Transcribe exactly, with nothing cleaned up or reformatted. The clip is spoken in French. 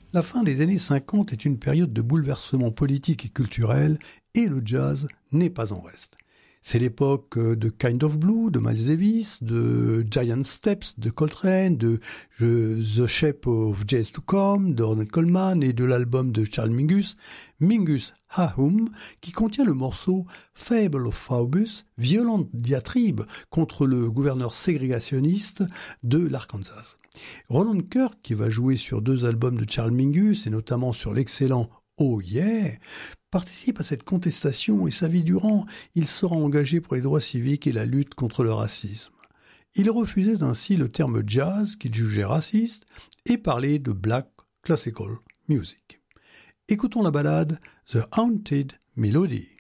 La fin des années cinquante est une période de bouleversement politique et culturel et le jazz n'est pas en reste. C'est l'époque de Kind of Blue de Miles Davis, de Giant Steps de Coltrane, de The Shape of Jazz to Come de Ornette Coleman et de l'album de Charles Mingus, Mingus Ha-Hum, qui contient le morceau Fable of Phoebus, violente diatribe contre le gouverneur ségrégationniste de l'Arkansas. Roland Kirk, qui va jouer sur deux albums de Charles Mingus et notamment sur l'excellent Oh Yeah, participe à cette contestation et sa vie durant, il sera engagé pour les droits civiques et la lutte contre le racisme. Il refusait ainsi le terme jazz qu'il jugeait raciste et parlait de black classical music. Écoutons la ballade The Haunted Melody.